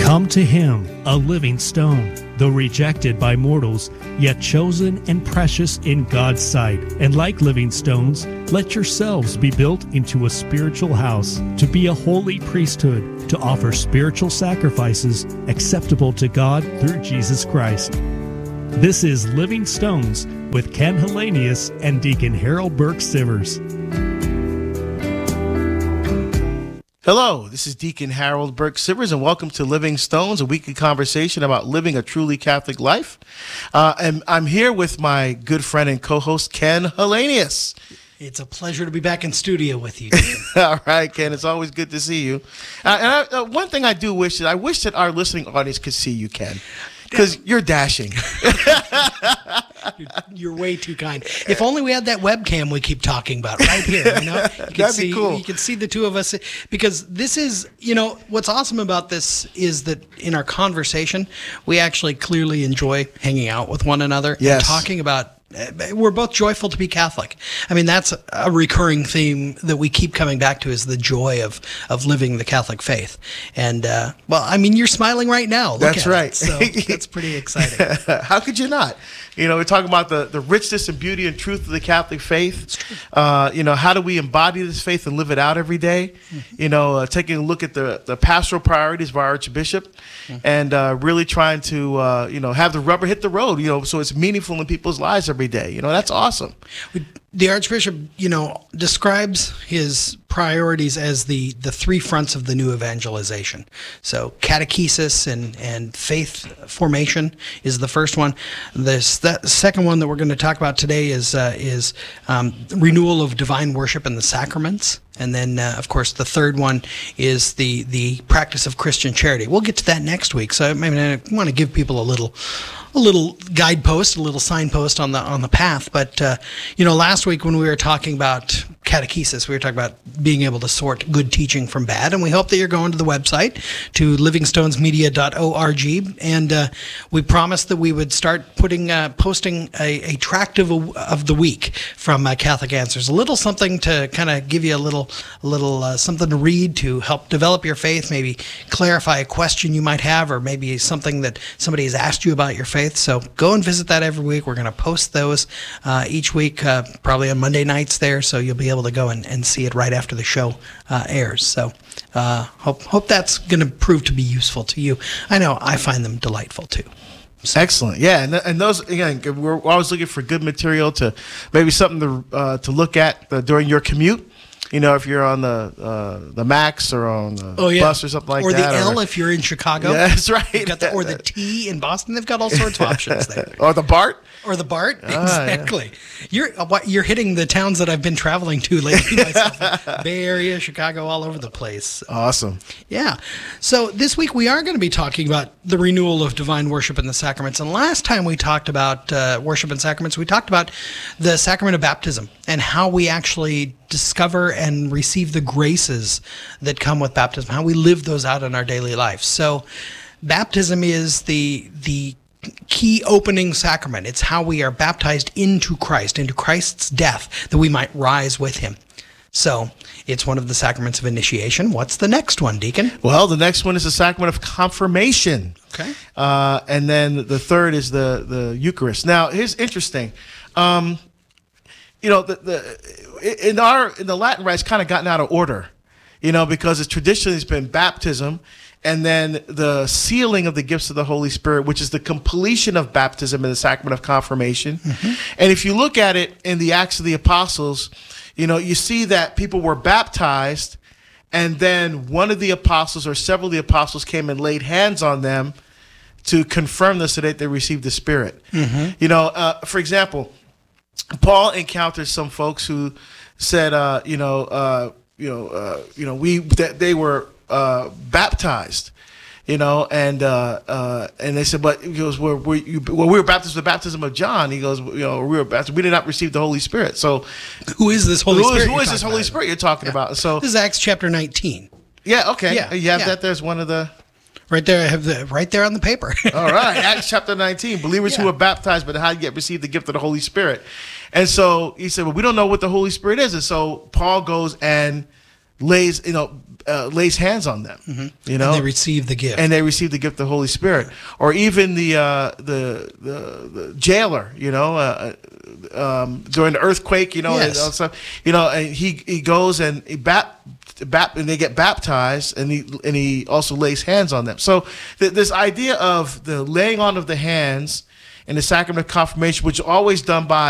Come to him, a living stone, though rejected by mortals, yet chosen and precious in God's sight. And like living stones, let yourselves be built into a spiritual house, to be a holy priesthood, to offer spiritual sacrifices acceptable to God through Jesus Christ. This is Living Stones with Ken Hellenius and Deacon Harold Burke Sivers. Hello, this is Deacon Harold Burke Sivers, and welcome to Living Stones, a weekly conversation about living a truly Catholic life. And I'm here with my good friend and co-host, Ken Hellenius. It's a pleasure to be back in studio with you. All right, Ken, it's always good to see you. One thing I do wish that our listening audience could see you, Ken, because you're dashing. You're way too kind. If only we had that webcam we keep talking about right here. You know, That'd be cool. You can see the two of us, because this is, what's awesome about this is that in our conversation, we actually clearly enjoy hanging out with one another and talking about. We're both joyful to be Catholic. I mean, that's a recurring theme that we keep coming back to, is the joy of living the Catholic faith. And, you're smiling right now. That's right. So that's pretty exciting. How could you not? We're talking about the richness and beauty and truth of the Catholic faith. How do we embody this faith and live it out every day? Taking a look at the pastoral priorities of our Archbishop and really trying to, have the rubber hit the road, so it's meaningful in people's lives every day. That's awesome. The Archbishop, describes his priorities as the three fronts of the new evangelization. So catechesis and faith formation is the first one. The second one that we're going to talk about today is renewal of divine worship and the sacraments. And then, of course, the third one is the practice of Christian charity. We'll get to that next week. So I want to give people a little guidepost, a little signpost on the path. But last week when we were talking about catechesis, we were talking about being able to sort good teaching from bad, and we hope that you're going to the website, to livingstonesmedia.org, and we promised that we would start posting a tract of the week from Catholic Answers, a little something to kind of give you a little something to read to help develop your faith, maybe clarify a question you might have, or maybe something that somebody has asked you about your faith. So go and visit that every week. We're going to post those each week, probably on Monday nights there, so you'll be able to go and see it right after the show airs. So hope that's going to prove to be useful to you. I know I find them delightful too. So. Excellent. Yeah, and those, again, we're always looking for good material, to maybe something to look at during your commute. If you're on the Max or on the bus or something like that. Or the L if you're in Chicago. Yeah, that's right. Or the T in Boston. They've got all sorts of options there. Or the BART. Or the BART. Exactly. Yeah. You're hitting the towns that I've been traveling to lately myself. Bay Area, Chicago, all over the place. Awesome. Yeah. So this week we are going to be talking about the renewal of divine worship and the sacraments. And last time we talked about worship and sacraments, we talked about the sacrament of baptism and how we actually discover and receive the graces that come with baptism, how we live those out in our daily life. So baptism is the key opening sacrament. It's how we are baptized into Christ's death, that we might rise with him. So it's one of the sacraments of initiation. What's the next one, Deacon? Well, the next one is the sacrament of confirmation. Okay. And then the third is the Eucharist. Now, here's interesting. In the Latin rite, it's kind of gotten out of order, because it's traditionally has been baptism, and then the sealing of the gifts of the Holy Spirit, which is the completion of baptism in the sacrament of confirmation. Mm-hmm. And if you look at it in the Acts of the Apostles, you see that people were baptized, and then one of the apostles or several of the apostles came and laid hands on them to confirm this so that they received the Spirit. Mm-hmm. For example, Paul encountered some folks who said, that they were baptized, and they said, but he goes, we were baptized with the baptism of John. He goes, we were baptized, we did not receive the Holy Spirit. So, who is this Holy Spirit? Who is this Holy Spirit you're talking about? So this is Acts chapter 19. Yeah. Okay. Yeah. You have that. There's one of the. Right there, I have right there on the paper. All right, Acts chapter 19. Believers who were baptized, but how yet received the gift of the Holy Spirit. And so he said, well, we don't know what the Holy Spirit is. And so Paul goes and lays, lays hands on them. You know, And they receive the gift. and they receive the gift of the Holy Spirit, or even the jailer, you know, during the earthquake, you know, Yes. and all stuff, you know, and he goes and and they get baptized, and he also lays hands on them. So this idea of the laying on of the hands and the sacrament of confirmation, which is always done by